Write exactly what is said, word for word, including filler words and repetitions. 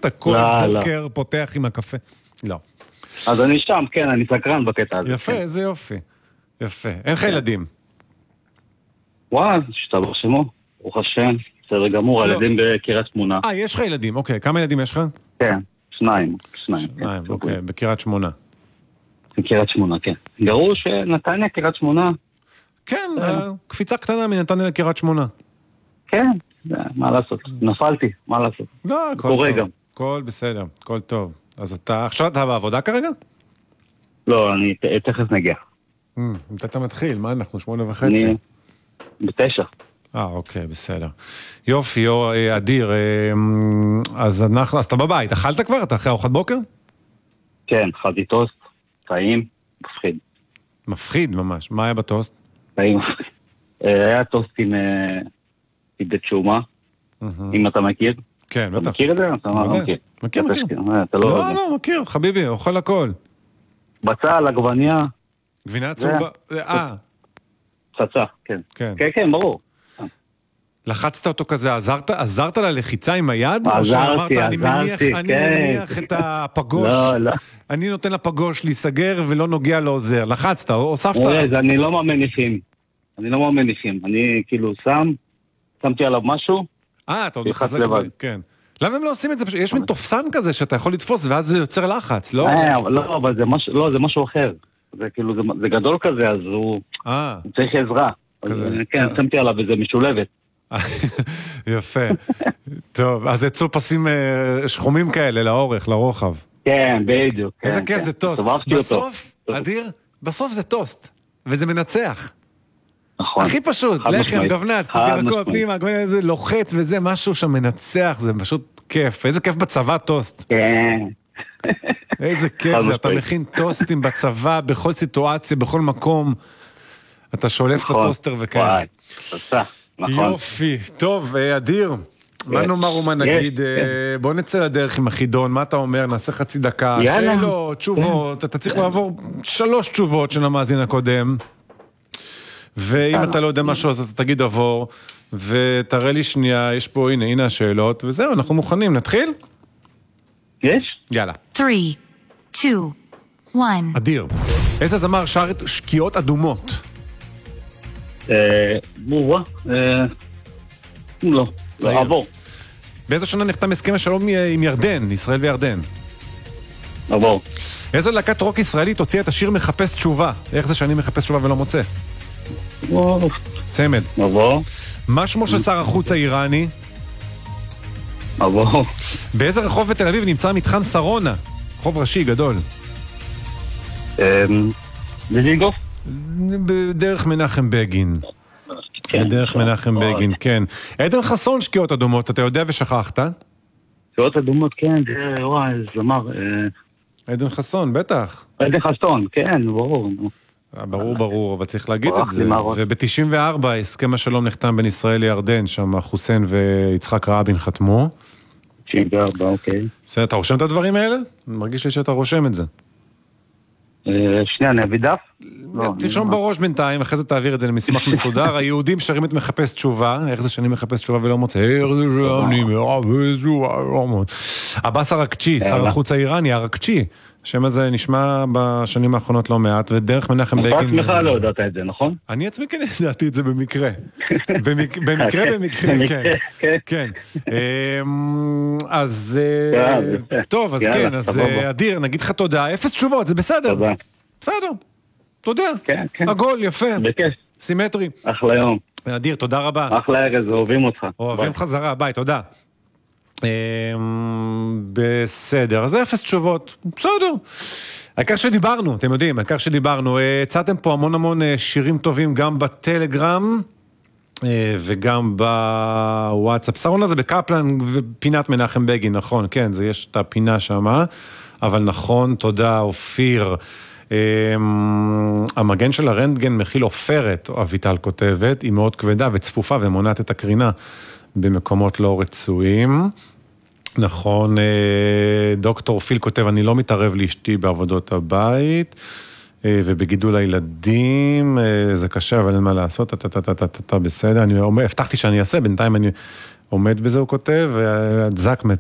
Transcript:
אתה כל בוקר פותח עם הקפה? לא. אז אני שם, כן, אני סקרן בקטע הזה. יפה, איזה יופי. יפה. אין לך ילדים? וואו, שתבח שמו, ברוך השם, בסדר גמור, הילדים בקריית שמונה. אה, יש לך ילדים, אוקיי. כמה ילדים יש לך? כן, שניים. שניים, שניים, אוקיי, בקריית שמונה. בקריית שמונה, כן. גרוש, נתניה, קריית שמונה. כן, קפיצה קטנה מנתניה לקריית שמונה. כן, מה לעשות? נפלתי, מה לעשות? לא, קורה גם. הכל בסדר, הכל טוב. אז אתה, עכשיו אתה בעבודה כרגע? לא, אני תכף נגיע. מתי אתה מתחיל? מה אנחנו? שמונה וחצי? אני בתשע. אה, אוקיי, בסדר. יופי, אדיר. אז אנחנו, אז אתה בבית, אכלת כבר? אתה אחרי ארוחת בוקר? כן, אכלתי טוסט, טעים, מפחיד. מפחיד ממש. מה היה בטוסט? טעים מפחיד. היה טוסט עם פידת שומה, אם אתה מכיר. כן, בטח. אתה מכיר את זה? אתה לא מכיר. מכיר, מכיר. לא, לא, מכיר, חביבי, אוכל הכל. בצל, עגבניה. גבינה צהובה, אה. פצצה, כן. כן, כן, ברור. לחצת אותו כזה, עזרת, עזרת ללחיצה עם היד? עזרתי, עזרתי, אני מניח את הפגוש, לא, לא. אני נותן לפגוש להיסגר ולא נוגע לא עוזר. לחצת, הוספת? אני לא ממניחים, אני לא ממניחים, אני כאילו שם, שמתי עליו משהו, אה, אתה עוד מחזק לבד. כן. למה הם לא עושים את זה? יש מין תופסן כזה שאתה יכול לתפוס ואז זה יוצר לחץ, לא? לא, אבל זה משהו אחר. זה כאילו, זה גדול כזה, אז הוא צריך עזרה. כן, שמתי עליו וזה משולבת. יפה. טוב, אז יצאו פסים שחומים כאלה לאורך, לרוחב. כן, בדיוק. איזה כיף, זה טוסט. בסוף, אדיר, בסוף זה טוסט, וזה מנצח. נכון. הכי פשוט, לחם, גבנת, קצת ירקות, פנימה, איזה לוחץ וזה, משהו שם מנצח, זה פשוט כיף. איזה כיף בצבא טוסט. כן. איזה כיף זה, אתה מכין טוסטים בצבא, בכל סיטואציה, בכל מקום. אתה שולף את הטוסטר וכאן. וואי, תודה. יופי, טוב, אדיר, מה נאמר ומה נגיד, בוא נצא לדרך עם החידון, מה אתה אומר, נעשה חצי דקה, שאלות, תשובות, אתה צריך לעבור שלוש תשובות של המאזין הקודם, ואם אתה לא יודע משהו אז אתה תגיד עבור, ותראה לי שנייה, יש פה, הנה, הנה השאלות, וזהו, אנחנו מוכנים, נתחיל? יש? יאללה. שלוש, שתיים, אחת. אדיר, איזה זמר שר את שקיעות אדומות? אה, בובה, אה, לא, לא עבור. באיזו שנה נחתם הסכם השלום עם ירדן, ישראל וירדן? עבור. איזו להקת רוק ישראלית הוציאה את השיר מחפש תשובה? איך זה שאני מחפש תשובה ולא מוצא? עבור. צמד. עבור. מה שמו של שר החוץ האיראני? עבור. באיזה רחוב בתל אביב נמצא מתחם שרונה? רחוב ראשי גדול. אה, בדיגוף? בדרך מנחם בגין. בדרך מנחם בגין, כן. עדן חסון שקיעות אדומות, אתה יודע ושכחת? שקיעות אדומות, כן, זה, וואי, זמר. עדן חסון, בטח. עדן חסון, כן, ברור. ברור, ברור, אבל צריך להגיד את זה. וב-תשעים וארבע הסכם השלום נחתם בין ישראל לירדן, שם חוסיין ויצחק רבין חתמו. תשעים וארבע, אוקיי. בסדר, אתה רושם את הדברים האלה? אני מרגיש לי שאתה רושם את זה. שנייה, אני אביא דף? תרשום בראש בינתיים, אחרי זה תעביר את זה למסמך מסודר. היהודים שרים את מחפש תשובה, איך זה שאני מחפש תשובה ולא מוצא, איך זה שאני מחפש תשובה ולא מוצא. עבאס הרקצ'י, שר החוץ האיראני, הרקצ'י, השם הזה נשמע בשנים האחרונות לא מעט, ודרך מנחם בגין... אתה עצמך לא יודעת את זה, נכון? אני עצמי כן ידעתי את זה במקרה. במקרה, במקרה, כן. כן. אז... טוב, אז כן, אז אדיר, נגיד לך תודה, אפס תשובות, זה בסדר. תודה. בסדר, תודה. עגול, יפה. בכיף. סימטרי. אחלה יום. אדיר, תודה רבה. אחלה ארז, אוהבים אותך. אוהבים חזרה, ביי, תודה. בסדר, אז אפס תשובות, בסדר. העיקר שדיברנו, אתם יודעים, העיקר שדיברנו, הצעתם פה המון המון שירים טובים גם בטלגרם וגם בוואטסאפ. שרונה זה בקפלן ופינת מנחם בגין, נכון, כן, זה יש את הפינה שמה, אבל נכון, תודה, אופיר. המגן של הרנטגן מכיל עופרת, אביטל כותבת, היא מאוד כבדה וצפופה ומונעת את הקרינה במקומות לא רצויים. נכון, דוקטור פיל כותב, אני לא מתערב לאשתי בעבודות הבית ובגידול הילדים, זה קשה, אבל אין מה לעשות, אתה, אתה, אתה, אתה, אתה, בסדר, אני הבטחתי שאני אעשה, בינתיים אני עומד בזה, הוא כותב, והדזק